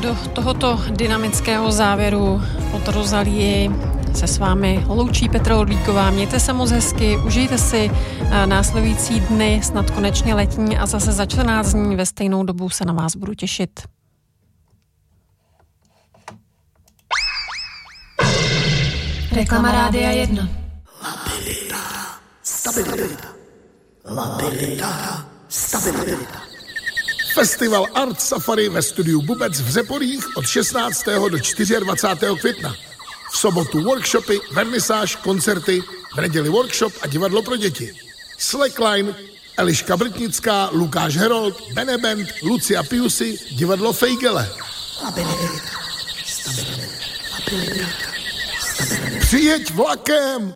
do tohoto dynamického závěru od Rosalie se s vámi loučí Petra Ludvíková. Mějte se moc hezky, užijte si následující dny, snad konečně letní, a zase za 14 dní ve stejnou dobu se na vás budu těšit. Reklama Rádia 1. Stabilita. Festival Art Safari ve studiu Bubec v Řeporích od 16. do 24. května. V sobotu workshopy, vernisáž, koncerty, v neděli workshop a divadlo pro děti. Slackline, Eliška Brtnická, Lukáš Herold, Benebent, Lucia Piusy, divadlo Fejgele. Přijeď vlakem!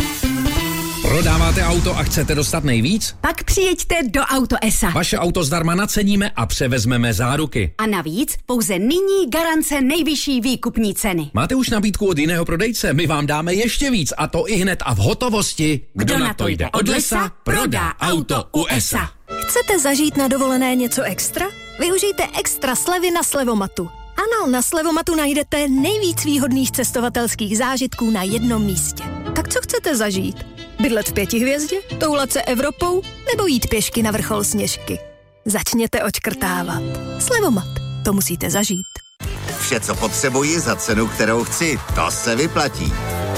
Prodáváte auto a chcete dostat nejvíc? Pak přijeďte do Auto ESA. Vaše auto zdarma naceníme a převezmeme záruky. A navíc pouze nyní garance nejvyšší výkupní ceny. Máte už nabídku od jiného prodejce? My vám dáme ještě víc, a to i hned a v hotovosti. Kdo na to jde od lesa, prodá auto u ESA. Chcete zažít na dovolené něco extra? Využijte extra slevy na Slevomatu. Ano, na Slevomatu najdete nejvíc výhodných cestovatelských zážitků na jednom místě. Tak co chcete zažít? Bydlet v 5 hvězdě? Toulat se Evropou? Nebo jít pěšky na vrchol Sněžky? Začněte odškrtávat. Slevomat. To musíte zažít. Vše, co potřebuji za cenu, kterou chci, to se vyplatí.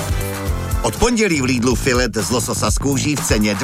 Od pondělí v Lidlu filet z lososa z kůží v ceně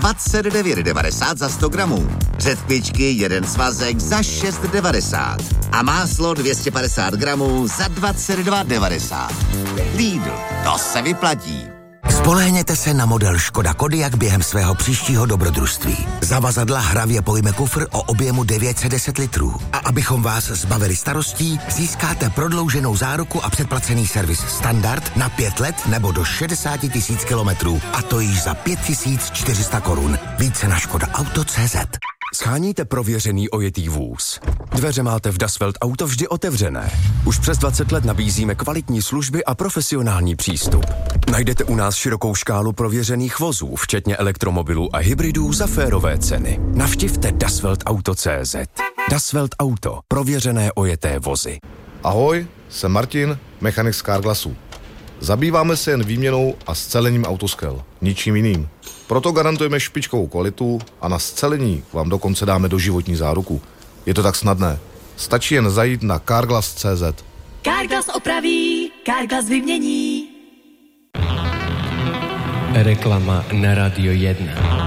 29,90 za 100 gramů. Řetkvičky, jeden svazek za 6,90. A máslo 250 gramů za 22,90. Lidl, to se vyplatí. Spolehněte se na model Škoda Kodiaq během svého příštího dobrodružství. Zavazadla hravě pojme kufr o objemu 910 litrů. A abychom vás zbavili starostí, získáte prodlouženou záruku a předplacený servis standard na 5 let nebo do 60 000 kilometrů. A to již za 5400 korun. Více na škodaauto.cz. Sháníte prověřený ojetý vůz. Dveře máte v Dasvelt Auto vždy otevřené. Už přes 20 let nabízíme kvalitní služby a profesionální přístup. Najdete u nás širokou škálu prověřených vozů, včetně elektromobilů a hybridů za férové ceny. Navštivte dasveltauto.cz. Dasvelt Auto. Prověřené ojeté vozy. Ahoj, jsem Martin, mechanik z Carglassu. Zabýváme se jen výměnou a scelením autoskel, ničím jiným. Proto garantujeme špičkovou kvalitu a na scelení vám dokonce dáme doživotní záruku. Je to tak snadné. Stačí jen zajít na carglass.cz. Carglass opraví, Carglass vymění. Reklama na Radio 1.